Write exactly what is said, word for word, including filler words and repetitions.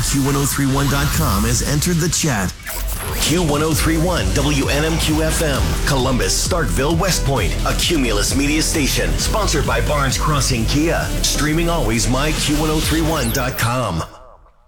Q ten thirty-one dot com has entered the chat. Q ten thirty-one W N M Q F M, Columbus, Starkville, West Point, a Cumulus media station, sponsored by Barnes Crossing Kia. Streaming always, my Q ten thirty-one dot com.